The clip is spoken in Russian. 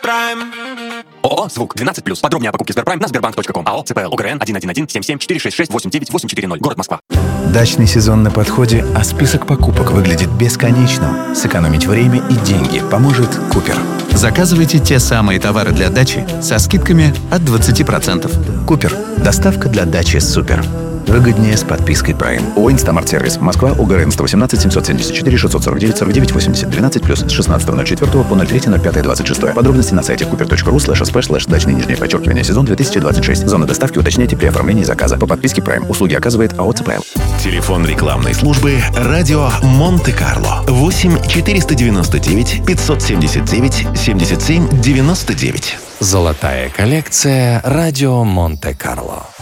Сберпрайм. ООО «Звук» 12+. Подробнее о покупке Сберпрайм на sberbank.com. АО ЦПЛ ОГРН 111-77-466-89840. Город Москва. Дачный сезон на подходе, а список покупок выглядит бесконечным. Сэкономить время и деньги поможет Купер. Заказывайте те самые товары для дачи со скидками от 20%. Купер. Доставка для дачи супер. Выгоднее с подпиской Prime. ООО «Инстамарт-сервис». Москва. ОГРН 118-774-644-80. 12+. С 16.04 по 03.05.26. Подробности на сайте cooper.ru/sp/дачный_сезон 2026. Зона доставки уточняйте при оформлении заказа. По подписке Prime. Услуги оказывает АО ЦПЛ. Телефон рекламной службы «Радио Монте-Карло». 8-499-579-77-99. Золотая коллекция «Радио Монте-Карло».